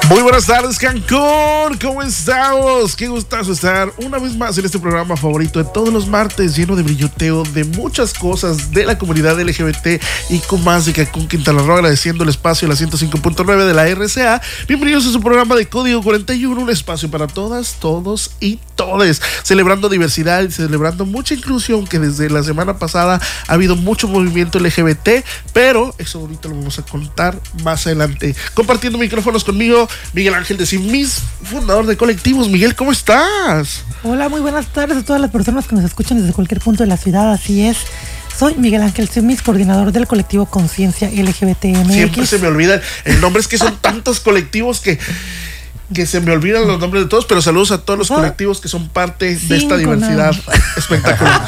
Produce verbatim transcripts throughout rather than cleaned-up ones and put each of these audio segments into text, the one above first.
Muy buenas tardes, Cancún, ¿cómo estamos? Qué gustazo estar una vez más en este programa favorito de todos los martes, lleno de brilloteo, de muchas cosas de la comunidad L G B T y con más de Cancún, Quintana Roo, agradeciendo el espacio a la ciento cinco punto nueve de la R C A. Bienvenidos a su programa de Código cuarenta y uno, un espacio para todas, todos y todes, celebrando diversidad y celebrando mucha inclusión, que desde la semana pasada ha habido mucho movimiento L G B T, pero eso ahorita lo vamos a contar más adelante. Compartiendo micrófonos conmigo, Miguel Ángel de Simis, fundador de Colectivos. Miguel, ¿cómo estás? Hola, muy buenas tardes a todas las personas que nos escuchan desde cualquier punto de la ciudad. Así es, soy Miguel Ángel Simis, coordinador del colectivo Conciencia L G B T M X. Siempre se me olvida el nombre, es que son tantos colectivos que, que se me olvidan los nombres de todos, pero saludos a todos los oh, colectivos que son parte de esta diversidad espectacular.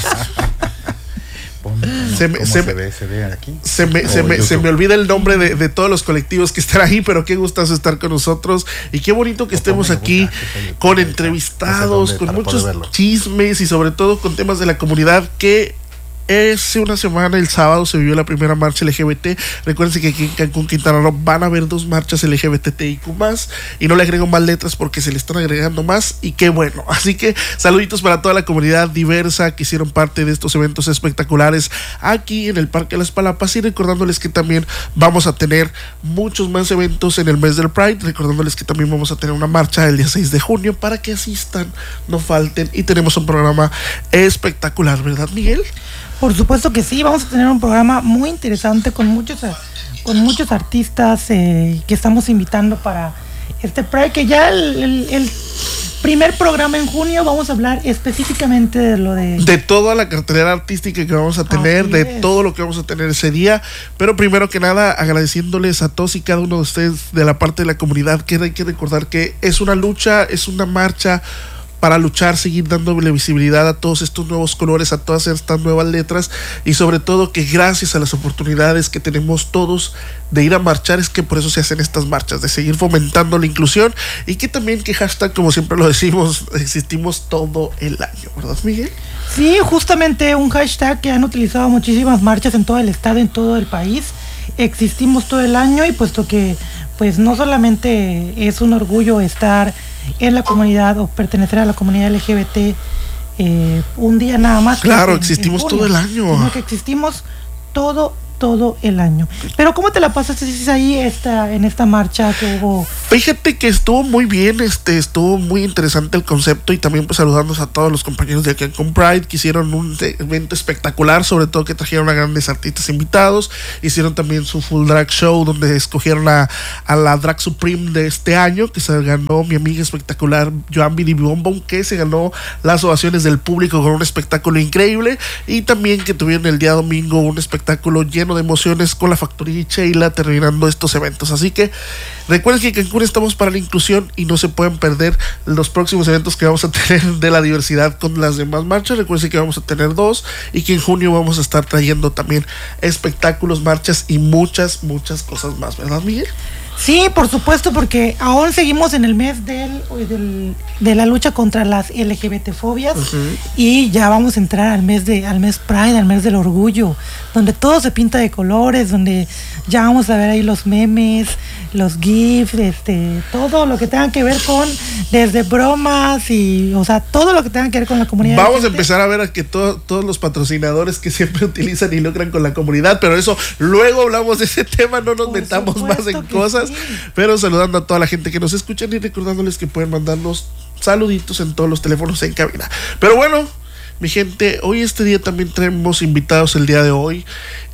Se me, se, se, ve, se ve aquí. Se me, oh, se, me, se me olvida el nombre de, de todos los colectivos que están ahí, pero qué gustazo estar con nosotros y qué bonito que estemos aquí con entrevistados, con muchos chismes y sobre todo con temas de la comunidad. Que hace una semana, el sábado, se vivió la primera marcha L G B T. Recuerden que aquí en Cancún, Quintana Roo, van a haber dos marchas L G B T T I Q más, y no le agrego más letras porque se le están agregando más, y qué bueno. Así que saluditos para toda la comunidad diversa que hicieron parte de estos eventos espectaculares aquí en el Parque Las Palapas, y recordándoles que también vamos a tener muchos más eventos en el mes del Pride, recordándoles que también vamos a tener una marcha el día seis de junio para que asistan, no falten, y tenemos un programa espectacular, ¿verdad, Miguel? Por supuesto que sí, vamos a tener un programa muy interesante con muchos, con muchos artistas eh, que estamos invitando para este Pride, que ya el, el, el primer programa en junio vamos a hablar específicamente de lo de... De toda la cartelera artística que vamos a tener, Así de es. todo lo que vamos a tener ese día, pero primero que nada agradeciéndoles a todos y cada uno de ustedes de la parte de la comunidad, que hay que recordar que es una lucha, es una marcha para luchar, seguir dándole visibilidad a todos estos nuevos colores, a todas estas nuevas letras, y sobre todo que gracias a las oportunidades que tenemos todos de ir a marchar, es que por eso se hacen estas marchas, de seguir fomentando la inclusión, y que también que hashtag, como siempre lo decimos, existimos todo el año, ¿verdad, Miguel? Sí, justamente un hashtag que han utilizado muchísimas marchas en todo el estado, en todo el país. Existimos todo el año, y puesto que pues no solamente es un orgullo estar en la comunidad o pertenecer a la comunidad L G B T eh, un día nada más. Claro, en, existimos en junio, todo el año. Sino que existimos todo, todo el año. Pero ¿cómo te la pasaste ahí esta, en esta marcha que hubo? Fíjate que estuvo muy bien, este, estuvo muy interesante el concepto, y también pues saludándonos a todos los compañeros de Cancún Pride que hicieron un evento espectacular, sobre todo que trajeron a grandes artistas invitados, hicieron también su full drag show donde escogieron a, a la drag supreme de este año, que se ganó mi amiga espectacular Joan Bidi Bombom, que se ganó las ovaciones del público con un espectáculo increíble, y también que tuvieron el día domingo un espectáculo lleno de emociones con la Factoría y Sheila terminando estos eventos. Así que recuerden que en Cancún estamos para la inclusión y no se pueden perder los próximos eventos que vamos a tener de la diversidad con las demás marchas. Recuerden que vamos a tener dos, y que en junio vamos a estar trayendo también espectáculos, marchas y muchas, muchas cosas más, ¿verdad, Miguel? Sí, por supuesto, porque aún seguimos en el mes del, del de la lucha contra las L G B T fobias, uh-huh. y ya vamos a entrar al mes de al mes Pride, al mes del orgullo, donde todo se pinta de colores, donde ya vamos a ver ahí los memes, los gifs, este, todo lo que tenga que ver con, desde bromas y, o sea, todo lo que tenga que ver con la comunidad. Vamos a empezar a ver a que to, todos los patrocinadores que siempre utilizan y lucran con la comunidad, pero eso luego hablamos de ese tema, no nos Por metamos más en cosas, sí. Pero saludando a toda la gente que nos escuchan y recordándoles que pueden mandarnos saluditos en todos los teléfonos en cabina. Pero bueno, mi gente, hoy este día también tenemos invitados el día de hoy,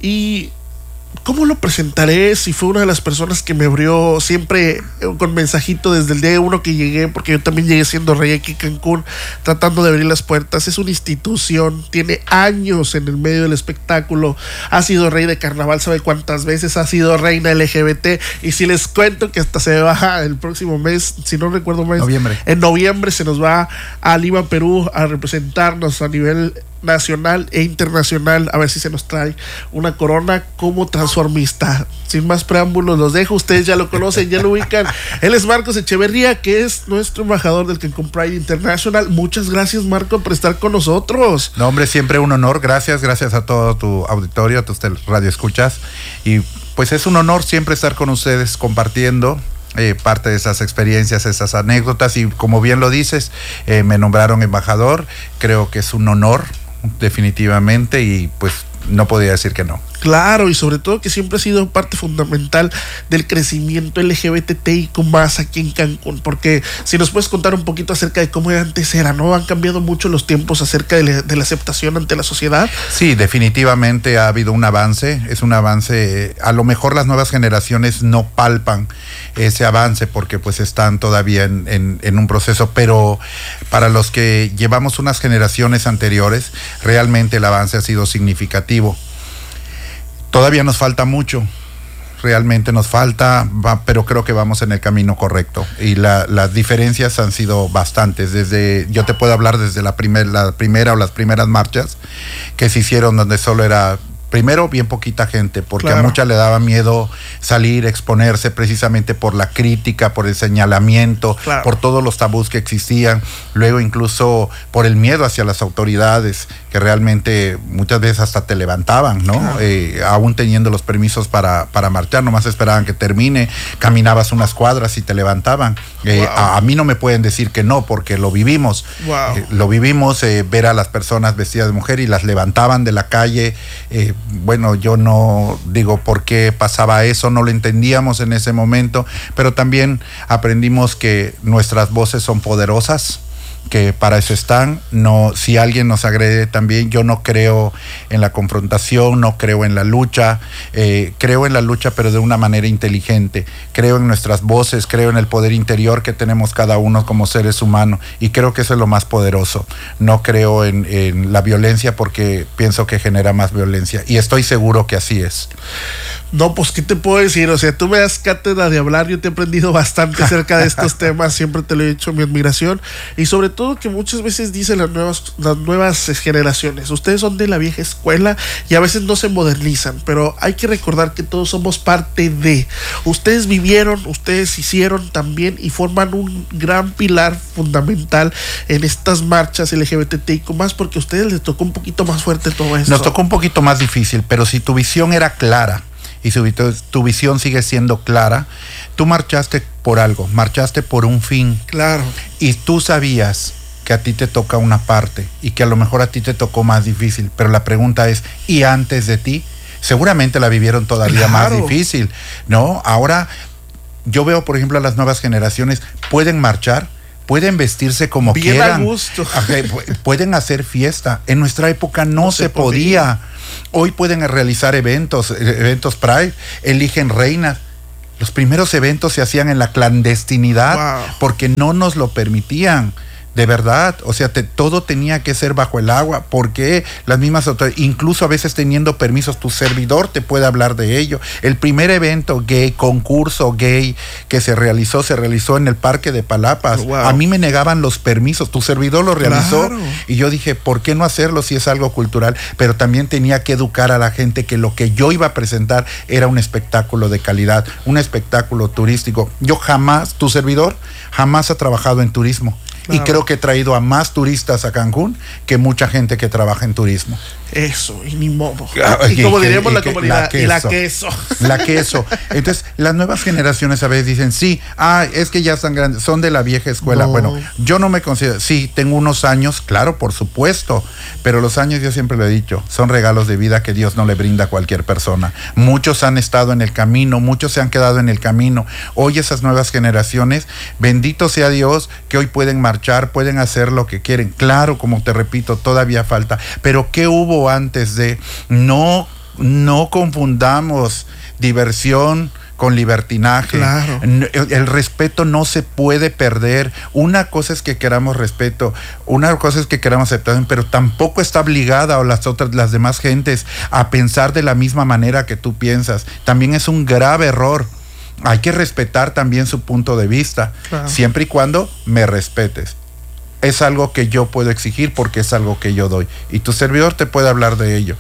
y ¿cómo lo presentaré? Si fue una de las personas que me abrió siempre con mensajito desde el día uno que llegué, porque yo también llegué siendo rey aquí en Cancún, tratando de abrir las puertas. Es una institución, tiene años en el medio del espectáculo, ha sido rey de carnaval, sabe cuántas veces, ha sido reina L G B T, y si les cuento que hasta se va el próximo mes, si no recuerdo mal, noviembre. en noviembre se nos va a Lima, Perú, a representarnos a nivel nacional e internacional, a ver si se nos trae una corona como transformista. Sin más preámbulos, los dejo, ustedes ya lo conocen, ya lo ubican. Él es Marcos Echeverría, que es nuestro embajador del Cancún Pride International. Muchas gracias, Marco, por estar con nosotros. No, hombre, siempre un honor. Gracias, gracias a todo tu auditorio, a tus radioescuchas, y pues es un honor siempre estar con ustedes compartiendo eh, parte de esas experiencias, esas anécdotas, y como bien lo dices, eh, me nombraron embajador. Creo que es un honor, definitivamente, y pues no podía decir que no. Claro, y sobre todo que siempre ha sido parte fundamental del crecimiento L G B T I Q más aquí en Cancún, porque si nos puedes contar un poquito acerca de cómo antes era, ¿no? Han cambiado mucho los tiempos acerca de la, de la aceptación ante la sociedad. Sí, definitivamente ha habido un avance, es un avance, a lo mejor las nuevas generaciones no palpan ese avance porque pues están todavía en, en, en un proceso, pero para los que llevamos unas generaciones anteriores, realmente el avance ha sido significativo. Todavía nos falta mucho, realmente nos falta, va, pero creo que vamos en el camino correcto. Y la, las diferencias han sido bastantes. Desde, yo te puedo hablar desde la, primer, la primera o las primeras marchas que se hicieron, donde solo era, primero, bien poquita gente, porque claro, a muchas le daba miedo salir, exponerse, precisamente por la crítica, por el señalamiento, claro, por todos los tabús que existían. Luego incluso por el miedo hacia las autoridades, que realmente muchas veces hasta te levantaban, ¿no? Claro. Eh, aún teniendo los permisos para, para marchar, nomás esperaban que termine, caminabas unas cuadras y te levantaban. Eh, wow. a, a mí no me pueden decir que no, porque lo vivimos. Wow. Eh, lo vivimos, eh, ver a las personas vestidas de mujer y las levantaban de la calle. Eh, bueno, yo no digo por qué pasaba eso, no lo entendíamos en ese momento, pero también aprendimos que nuestras voces son poderosas, que para eso están. No, si alguien nos agrede también, yo no creo en la confrontación, no creo en la lucha, eh, creo en la lucha pero de una manera inteligente, creo en nuestras voces, creo en el poder interior que tenemos cada uno como seres humanos, y creo que eso es lo más poderoso. No creo en, en la violencia porque pienso que genera más violencia, y estoy seguro que así es. No, pues, ¿qué te puedo decir? O sea, tú me das cátedra de hablar, yo te he aprendido bastante acerca de estos temas, siempre te lo he dicho, mi admiración, y sobre todo que muchas veces dicen las nuevas, las nuevas generaciones, ustedes son de la vieja escuela y a veces no se modernizan, pero hay que recordar que todos somos parte de, ustedes vivieron, ustedes hicieron también y forman un gran pilar fundamental en estas marchas L G B T I Q más, porque a ustedes les tocó un poquito más fuerte todo esto. Nos tocó un poquito más difícil, pero si tu visión era clara, y su, tu visión sigue siendo clara, tú marchaste por algo, marchaste por un fin. Claro. Y tú sabías que a ti te toca una parte y que a lo mejor a ti te tocó más difícil, pero la pregunta es, ¿y antes de ti? Seguramente la vivieron todavía claro. más difícil, ¿no? Ahora yo veo, por ejemplo, a las nuevas generaciones, pueden marchar, pueden vestirse como bien quieran, a gusto. Pueden hacer fiesta. En nuestra época no, no se, se podía. podía. Hoy pueden realizar eventos, eventos Pride, eligen reinas. Los primeros eventos se hacían en la clandestinidad wow. porque no nos lo permitían. De verdad, o sea, te, todo tenía que ser bajo el agua, porque las mismas autoridades, incluso a veces teniendo permisos, tu servidor te puede hablar de ello. El primer evento gay, concurso gay que se realizó, se realizó en el Parque de Palapas. Wow. A mí me negaban los permisos, tu servidor lo realizó, claro. y yo dije, ¿por qué no hacerlo si es algo cultural? Pero también tenía que educar a la gente que lo que yo iba a presentar era un espectáculo de calidad, un espectáculo turístico. Yo jamás, tu servidor, jamás ha trabajado en turismo. Claro. Y creo que he traído a más turistas a Cancún que mucha gente que trabaja en turismo. Eso, y ni modo. Y, y como y, diríamos y, la comunidad, la y la queso. La queso. Entonces, las nuevas generaciones a veces dicen, sí, ah, es que ya están grandes, son de la vieja escuela. No. Bueno, yo no me considero, sí, tengo unos años, claro, por supuesto, pero los años, yo siempre lo he dicho, son regalos de vida que Dios no le brinda a cualquier persona. Muchos han estado en el camino, muchos se han quedado en el camino. Hoy esas nuevas generaciones, bendito sea Dios, que hoy pueden marchar, pueden hacer lo que quieren. Claro, como te repito, todavía falta, pero ¿qué hubo antes de? No, no confundamos diversión con libertinaje. Claro. El respeto no se puede perder. Una cosa es que queramos respeto, una cosa es que queramos aceptación, pero tampoco está obligada a las otras, las demás gentes a pensar de la misma manera que tú piensas. También es un grave error. Hay que respetar también su punto de vista, claro. siempre y cuando me respetes. Es algo que yo puedo exigir porque es algo que yo doy. Y tu servidor te puede hablar de ello.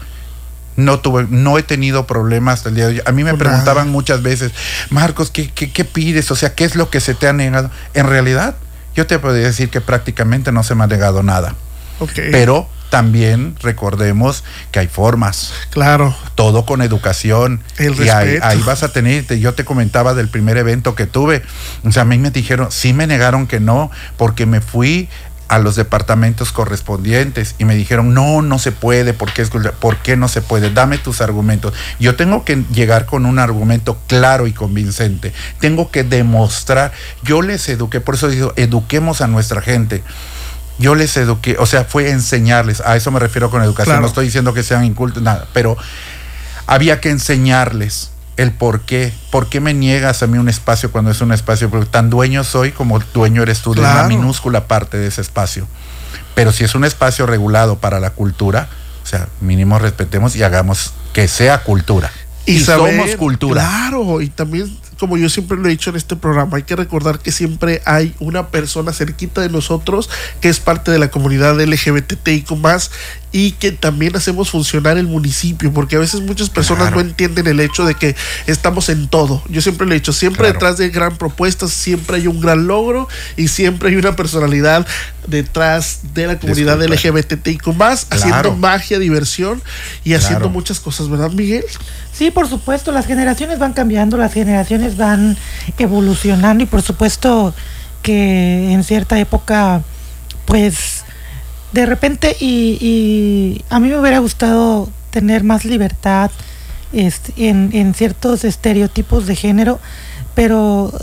No tuve, no he tenido problemas hasta el día de hoy. A mí me pues preguntaban nada. muchas veces, Marcos, ¿qué, qué, ¿qué pides? O sea, ¿qué es lo que se te ha negado? En realidad, yo te podría decir que prácticamente no se me ha negado nada. Okay. Pero también recordemos que hay formas. Claro. Todo con educación. El y ahí, respeto. ahí vas a tener, yo te comentaba del primer evento que tuve, o sea, a mí me dijeron, sí me negaron que no, porque me fui a los departamentos correspondientes y me dijeron, no, no se puede, ¿por qué, es, ¿por qué no se puede? Dame tus argumentos. Yo tengo que llegar con un argumento claro y convincente, tengo que demostrar, yo les eduqué, por eso digo, eduquemos a nuestra gente. Yo les eduqué, o sea, fue enseñarles, a eso me refiero con educación, claro. No estoy diciendo que sean incultos, nada, pero había que enseñarles el por qué, por qué me niegas a mí un espacio cuando es un espacio, porque tan dueño soy como dueño eres tú, claro. De una minúscula parte de ese espacio. Pero si es un espacio regulado para la cultura, o sea, mínimo respetemos y hagamos que sea cultura. Y, y saber, somos cultura. Claro, y también, como yo siempre lo he dicho en este programa, hay que recordar que siempre hay una persona cerquita de nosotros que es parte de la comunidad L G B T T I Q más, y que también hacemos funcionar el municipio, porque a veces muchas personas claro. no entienden el hecho de que estamos en todo. Yo siempre lo he dicho, siempre claro. detrás de gran propuestas siempre hay un gran logro y siempre hay una personalidad detrás de la comunidad Disculpa. L G B T T I Q más, claro. haciendo magia, diversión y claro. haciendo muchas cosas, ¿verdad, Miguel? Sí, por supuesto, las generaciones van cambiando, las generaciones van evolucionando y por supuesto que en cierta época, pues, de repente, y, y a mí me hubiera gustado tener más libertad este, en, en ciertos estereotipos de género, pero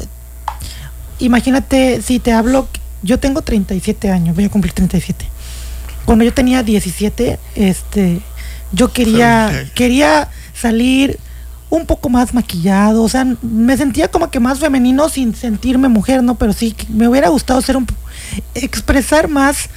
imagínate, si te hablo, yo tengo treinta y siete años, voy a cumplir treinta y siete. Cuando yo tenía diecisiete, este, yo quería, quería salir un poco más maquillado, o sea, me sentía como que más femenino sin sentirme mujer, ¿no? Pero sí, me hubiera gustado ser un expresar más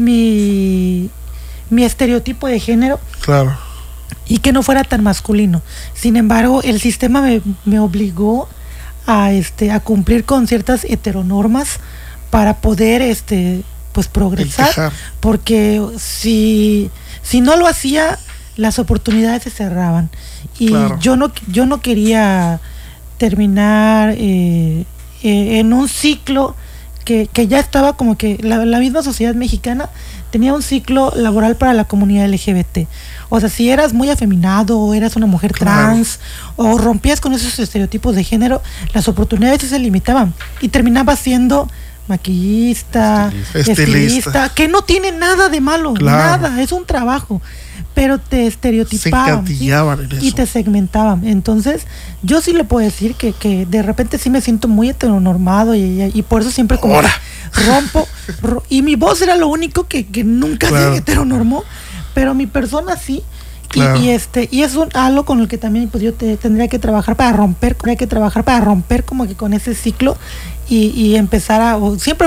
mi, mi estereotipo de género. Claro. Y que no fuera tan masculino. Sin embargo, el sistema me, me obligó a este a cumplir con ciertas heteronormas para poder este pues progresar. Encajar. Porque si, si no lo hacía, las oportunidades se cerraban. Y claro. yo no yo no quería terminar eh, eh, en un ciclo que, que ya estaba como que la, la misma sociedad mexicana tenía un ciclo laboral para la comunidad L G B T. O sea, si eras muy afeminado o eras una mujer claro. trans o rompías con esos estereotipos de género, las oportunidades se limitaban y terminabas siendo maquillista, estilista, estilista, que no tiene nada de malo, claro. nada, es un trabajo, pero te estereotipaban ¿sí? y te segmentaban. Entonces, yo sí le puedo decir que, que de repente sí me siento muy heteronormado y, y, y por eso siempre como rompo, ro, y mi voz era lo único que, que nunca claro. se heteronormó, pero mi persona sí. Claro. Y, y este y es un, algo con el que también pues yo te, tendría que trabajar para romper, tendría que trabajar para romper como que con ese ciclo y, y empezar a o siempre